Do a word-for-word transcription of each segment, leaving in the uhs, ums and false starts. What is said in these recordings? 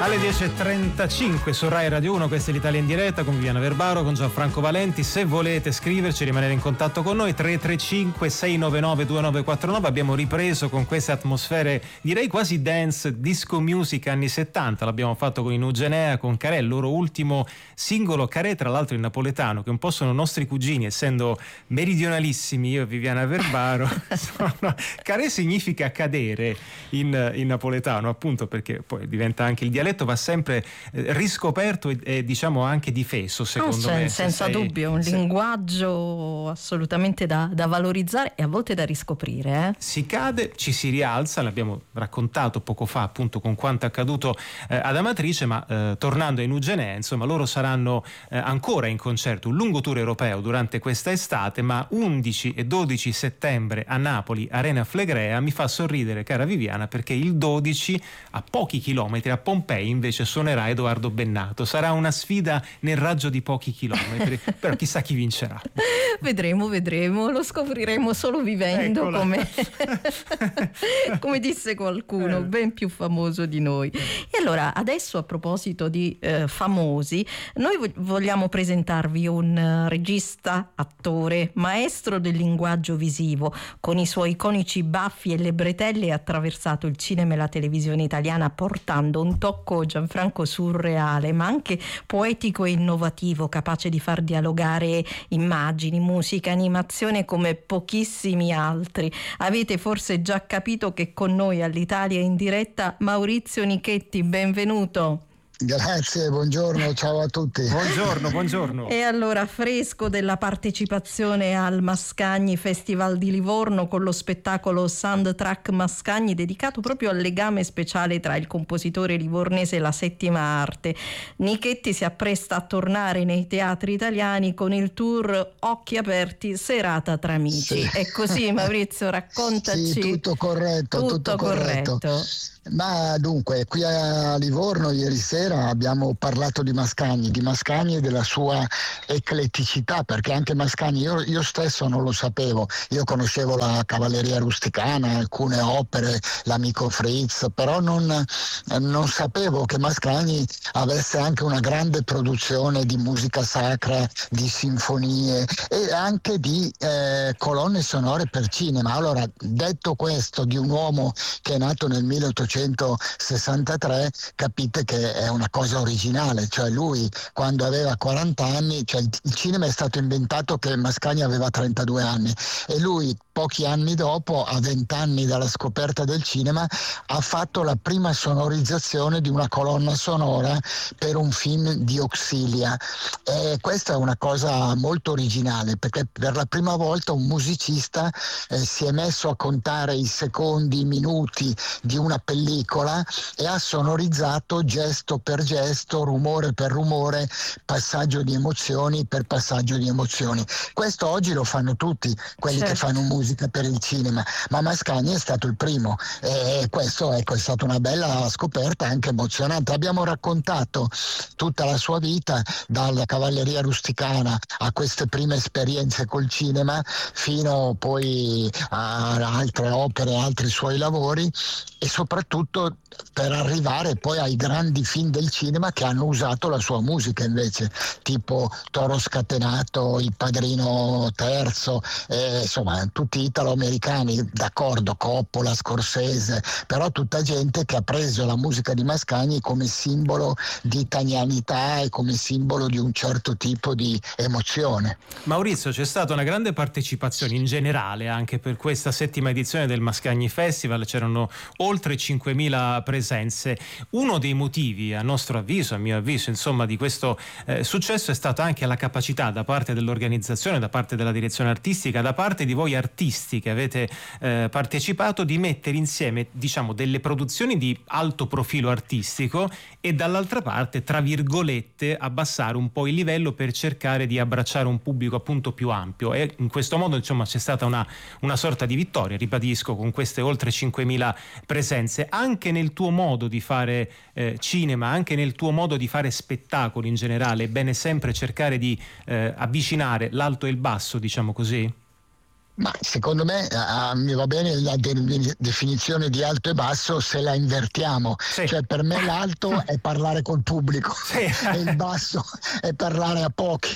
Alle dieci e trentacinque su Rai Radio uno, questa è l'Italia in diretta con Viviana Verbaro, con Gianfranco Valenti. Se volete scriverci, rimanere in contatto con noi, tre tre cinque sei nove nove due nove quattro nove. Abbiamo ripreso con queste atmosfere, direi quasi dance, disco music anni settanta. L'abbiamo fatto con i Nugenea, con Carè, il loro ultimo singolo. Carè, tra l'altro in napoletano, che un po' sono nostri cugini, essendo meridionalissimi io e Viviana Verbaro. Carè significa cadere in, in napoletano, appunto perché poi diventa anche il dialetto, va sempre eh, riscoperto e, e diciamo anche difeso, secondo no, sen- me. senza sei, dubbio, un se... linguaggio assolutamente da, da valorizzare e a volte da riscoprire. Eh? Si cade, ci si rialza, l'abbiamo raccontato poco fa appunto con quanto accaduto eh, ad Amatrice, ma eh, tornando ai Nugenea, insomma loro saranno eh, ancora in concerto, un lungo tour europeo durante questa estate, ma undici e dodici settembre a Napoli, Arena Flegrea. Mi fa sorridere, cara Viviana, perché il dodici, a pochi chilometri, a Pompei, invece suonerà Edoardo Bennato. Sarà una sfida nel raggio di pochi chilometri, però chissà chi vincerà. Vedremo, vedremo, lo scopriremo solo vivendo, come, come disse qualcuno, eh. ben più famoso di noi. E allora, adesso a proposito di eh, famosi, noi vogliamo presentarvi un uh, regista, attore, maestro del linguaggio visivo. Con i suoi iconici baffi e le bretelle ha attraversato il cinema e la televisione italiana, portando un tocco, Gianfranco, surreale, ma anche poetico e innovativo, capace di far dialogare immagini, musica, animazione come pochissimi altri. Avete forse già capito che con noi all'Italia in diretta Maurizio Nichetti, benvenuto. Grazie, buongiorno, ciao a tutti. Buongiorno, buongiorno. E allora, fresco della partecipazione al Mascagni Festival di Livorno con lo spettacolo Soundtrack Mascagni, dedicato proprio al legame speciale tra il compositore livornese e la settima arte, Nichetti si appresta a tornare nei teatri italiani con il tour Occhi Aperti, serata tra amici. Sì. È così, Maurizio, raccontaci. Sì, tutto corretto, tutto, tutto corretto. corretto. Ma dunque, qui a Livorno ieri sera abbiamo parlato di Mascagni, di Mascagni e della sua ecletticità, perché anche Mascagni, io, io stesso non lo sapevo, io conoscevo la Cavalleria Rusticana, alcune opere, l'Amico Fritz, però non, non sapevo che Mascagni avesse anche una grande produzione di musica sacra, di sinfonie e anche di eh, colonne sonore per cinema. Allora, detto questo di un uomo che è nato nel milleottocentosessantatré, capite che è una cosa originale, cioè lui quando aveva quaranta anni, cioè il cinema è stato inventato che Mascagni aveva trentadue anni e lui pochi anni dopo, a venti anni dalla scoperta del cinema, ha fatto la prima sonorizzazione di una colonna sonora per un film di Auxilia, e questa è una cosa molto originale perché per la prima volta un musicista eh, si è messo a contare i secondi, i minuti di una pellicola e ha sonorizzato gesto per gesto, rumore per rumore, passaggio di emozioni per passaggio di emozioni. Questo oggi lo fanno tutti quelli certo. che fanno musica per il cinema, ma Mascagni è stato il primo e questo ecco, è stata una bella scoperta, anche emozionante. Abbiamo raccontato tutta la sua vita, dalla Cavalleria Rusticana a queste prime esperienze col cinema fino poi a altre opere, altri suoi lavori, e soprattutto per arrivare poi ai grandi film del cinema che hanno usato la sua musica invece, tipo Toro Scatenato, Il Padrino Terzo, eh, insomma tutti italo-americani, d'accordo, Coppola, Scorsese, però tutta gente che ha preso la musica di Mascagni come simbolo di italianità e come simbolo di un certo tipo di emozione. Maurizio, c'è stata una grande partecipazione in generale anche per questa settima edizione del Mascagni Festival, c'erano oltre cinquemila presenze. Uno dei motivi, a nostro avviso, a mio avviso, insomma, di questo eh, successo è stata anche la capacità da parte dell'organizzazione, da parte della direzione artistica, da parte di voi artisti che avete eh, partecipato, di mettere insieme, diciamo, delle produzioni di alto profilo artistico e dall'altra parte, tra virgolette, abbassare un po' il livello per cercare di abbracciare un pubblico appunto più ampio, e in questo modo insomma c'è stata una, una sorta di vittoria, ribadisco, con queste oltre cinquemila presenze. Anche nel tuo modo di fare eh, cinema, anche nel tuo modo di fare spettacoli in generale, è bene sempre cercare di eh, avvicinare l'alto e il basso, diciamo così? Ma secondo me ah, mi va bene la de- definizione di alto e basso se la invertiamo, sì. Cioè per me l'alto è parlare col pubblico, sì. E il basso è parlare a pochi.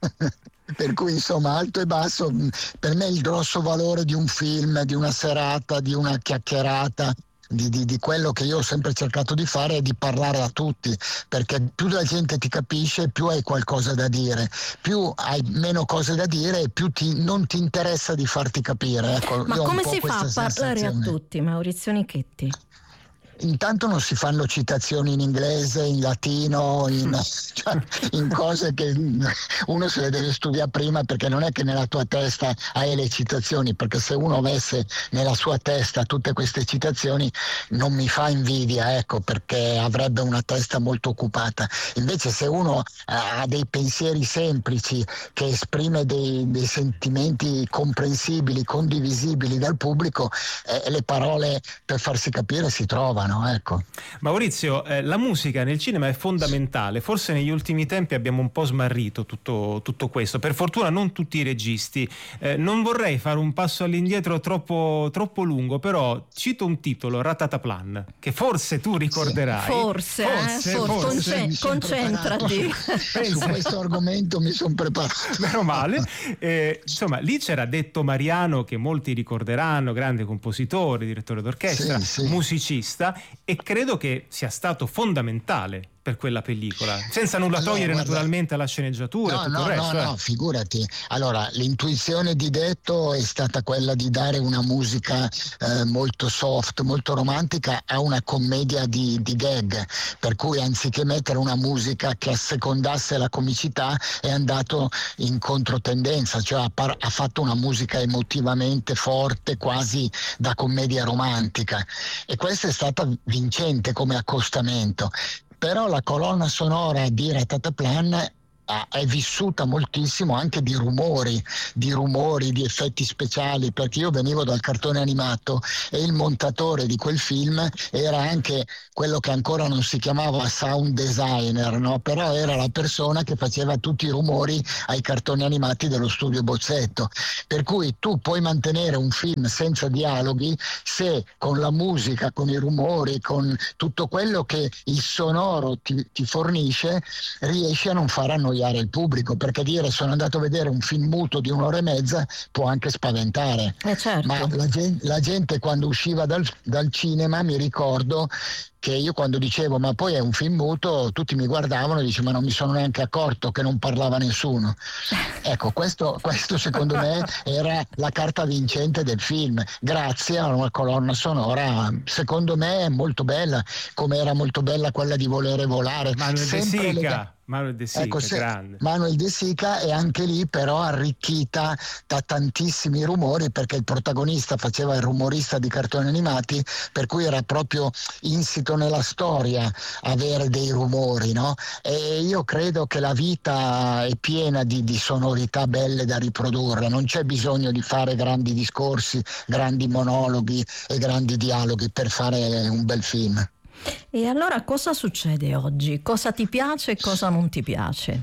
Per cui insomma alto e basso per me è il grosso valore di un film, di una serata, di una chiacchierata. Di, di, di quello che io ho sempre cercato di fare è di parlare a tutti, perché più la gente ti capisce, più hai qualcosa da dire, più hai meno cose da dire e più ti, non ti interessa di farti capire. Ecco, ma io come ho un po' si fa a parlare a tutti, Maurizio Nichetti? Intanto non si fanno citazioni in inglese, in latino, in, cioè, in cose che uno se le deve studiare prima, perché non è che nella tua testa hai le citazioni, perché se uno avesse nella sua testa tutte queste citazioni non mi fa invidia, ecco, perché avrebbe una testa molto occupata. Invece se uno ha dei pensieri semplici, che esprime dei, dei sentimenti comprensibili, condivisibili dal pubblico, eh, le parole per farsi capire si trovano. Ecco. Maurizio, eh, la musica nel cinema è fondamentale, forse negli ultimi tempi abbiamo un po' smarrito tutto, tutto questo, per fortuna non tutti i registi. Eh, non vorrei fare un passo all'indietro troppo, troppo lungo, però cito un titolo, Ratataplan, che forse tu ricorderai. Sì. Forse, forse, eh? forse, forse. Concentrati. Su, su questo argomento mi sono preparato. Meno male. Eh, insomma, lì c'era Detto Mariano, che molti ricorderanno, grande compositore, direttore d'orchestra, sì, sì. musicista, e credo che sia stato fondamentale per quella pellicola, senza nulla allora, togliere guarda, naturalmente alla sceneggiatura no, e tutto no, il resto. No, eh. no, figurati. Allora, l'intuizione di Detto è stata quella di dare una musica eh, molto soft, molto romantica a una commedia di, di gag, per cui anziché mettere una musica che assecondasse la comicità è andato in controtendenza, cioè ha, par- ha fatto una musica emotivamente forte, quasi da commedia romantica, e questa è stata vincente come accostamento. Però la colonna sonora di Ratataplan è vissuta moltissimo anche di rumori, di rumori, di effetti speciali, perché io venivo dal cartone animato e il montatore di quel film era anche quello che ancora non si chiamava sound designer, no? Però era la persona che faceva tutti i rumori ai cartoni animati dello studio Bozzetto, per cui tu puoi mantenere un film senza dialoghi se con la musica, con i rumori, con tutto quello che il sonoro ti, ti fornisce riesci a non far annoiare il pubblico, perché dire sono andato a vedere un film muto di un'ora e mezza può anche spaventare, eh certo. Ma la gente, la gente quando usciva dal, dal cinema, mi ricordo che io quando dicevo ma poi è un film muto, tutti mi guardavano e dicevano ma non mi sono neanche accorto che non parlava nessuno. Ecco, questo, questo secondo me era la carta vincente del film, grazie a una colonna sonora secondo me molto bella, come era molto bella quella di Volere volare. Manuel De Sica. Lega... Manuel De Sica, ecco, grande. Manuel De Sica è anche lì però arricchita da tantissimi rumori, perché il protagonista faceva il rumorista di cartoni animati, per cui era proprio insito nella storia avere dei rumori, no? E io credo che la vita è piena di, di sonorità belle da riprodurre, non c'è bisogno di fare grandi discorsi, grandi monologhi e grandi dialoghi per fare un bel film. E allora cosa succede oggi? Cosa ti piace e cosa non ti piace?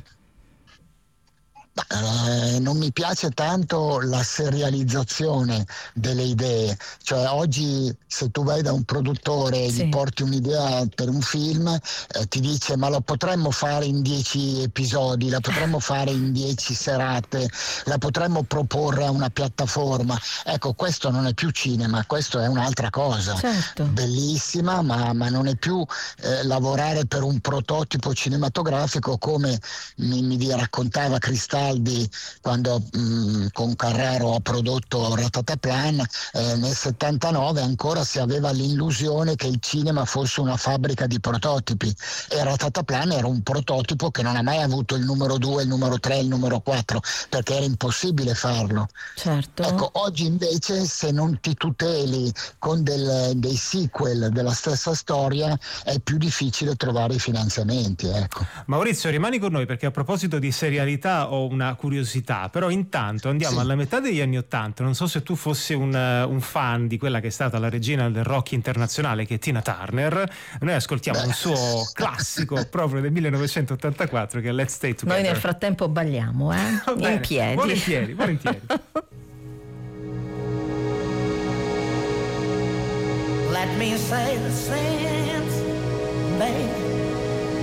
Eh, non mi piace tanto la serializzazione delle idee, cioè oggi se tu vai da un produttore e sì. gli porti un'idea per un film, eh, ti dice ma lo potremmo fare in dieci episodi, la potremmo fare in dieci serate, la potremmo proporre a una piattaforma. Ecco, questo non è più cinema, questo è un'altra cosa, certo. bellissima, ma, ma non è più eh, lavorare per un prototipo cinematografico come mi, mi raccontava Cristaldi quando mh, con Carraro ha prodotto Ratataplan eh, nel settantanove. Ancora si aveva l'illusione che il cinema fosse una fabbrica di prototipi, e Ratataplan era un prototipo che non ha mai avuto il numero due, il numero tre, il numero quattro, perché era impossibile farlo. Certo. Ecco, oggi invece se non ti tuteli con del, dei sequel della stessa storia è più difficile trovare i finanziamenti, ecco. Maurizio, rimani con noi, perché a proposito di serialità ho una curiosità, però intanto andiamo sì. alla metà degli anni Ottanta. Non so se tu fossi un, un fan di quella che è stata la regina del rock internazionale, che è Tina Turner. Noi ascoltiamo Beh. un suo classico proprio del millenovecentottantaquattro, che è Let's Stay Together. Noi nel frattempo balliamo, eh? in piedi. Volentieri, volentieri. me say the same.